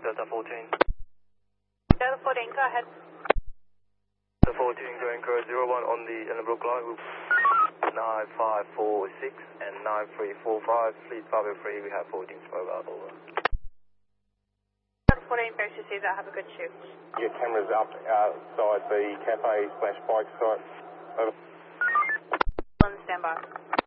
Delta 14. Delta 14, go ahead. Delta 14 going code 01 on the Ellenbrook line with 9546 and 9345. Fleet 503, we have 14 mobile over. Delta 14, Paris received that. Have a good shoot. Your camera's up outside the cafe/bike site. Over. On standby.